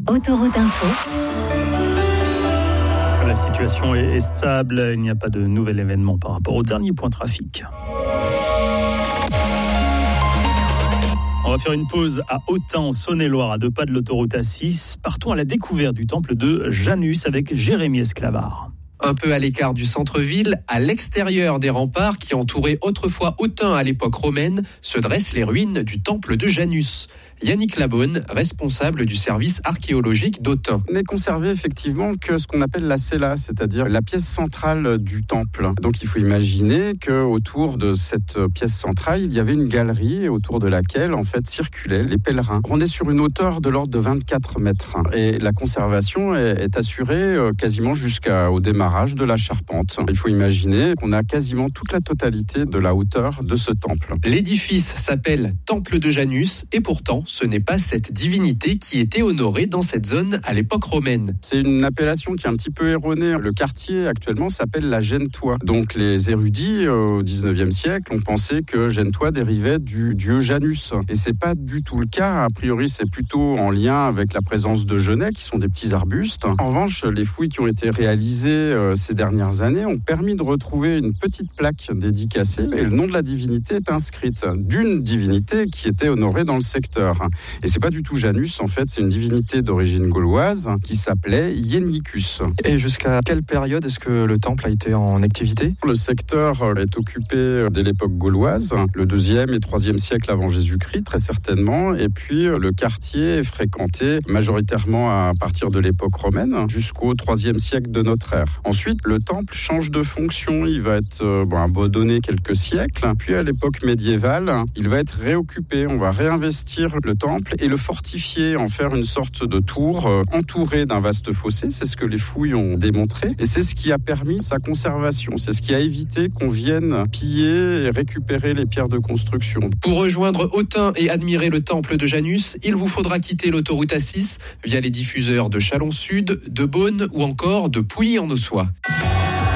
Autoroute Info. La situation est stable, il n'y a pas de nouvel événement par rapport au dernier point trafic. On va faire une pause à Autun, en Saône-et-Loire, à 2 pas de l'autoroute A6. Partons à la découverte du temple de Janus avec Jérémy Esclavard. Un peu à l'écart du centre-ville, à l'extérieur des remparts qui entouraient autrefois Autun à l'époque romaine, se dressent les ruines du temple de Janus. Yannick Labonne, responsable du service archéologique d'Autun. N'est conservé effectivement que ce qu'on appelle la cella, c'est-à-dire la pièce centrale du temple. Donc il faut imaginer qu'autour de cette pièce centrale, il y avait une galerie autour de laquelle en fait circulaient les pèlerins. On est sur une hauteur de l'ordre de 24 mètres et la conservation est assurée quasiment jusqu'au démarrage de la charpente. Il faut imaginer qu'on a quasiment toute la totalité de la hauteur de ce temple. L'édifice s'appelle Temple de Janus et pourtant ce n'est pas cette divinité qui était honorée dans cette zone à l'époque romaine. C'est une appellation qui est un petit peu erronée. Le quartier actuellement s'appelle la Gentois. Donc les érudits au 19e siècle ont pensé que Gentois dérivait du dieu Janus. Et c'est pas du tout le cas. A priori, c'est plutôt en lien avec la présence de genêts qui sont des petits arbustes. En revanche, les fouilles qui ont été réalisées ces dernières années ont permis de retrouver une petite plaque dédicacée et le nom de la divinité est inscrite d'une divinité qui était honorée dans le secteur. Et c'est pas du tout Janus, en fait, c'est une divinité d'origine gauloise qui s'appelait Iennicus. Et jusqu'à quelle période est-ce que le temple a été en activité ? Le secteur est occupé dès l'époque gauloise, le 2e et 3e siècle avant Jésus-Christ, très certainement. Et puis le quartier est fréquenté majoritairement à partir de l'époque romaine jusqu'au 3e siècle de notre ère. Ensuite, le temple change de fonction, il va être abandonné quelques siècles. Puis à l'époque médiévale, il va être réoccupé, on va réinvestir le temple et le fortifier, en faire une sorte de tour entourée d'un vaste fossé. C'est ce que les fouilles ont démontré et c'est ce qui a permis sa conservation. C'est ce qui a évité qu'on vienne piller et récupérer les pierres de construction. Pour rejoindre Autun et admirer le temple de Janus, il vous faudra quitter l'autoroute A6 via les diffuseurs de Chalon-Sud, de Beaune ou encore de Pouilly-en-Ossois.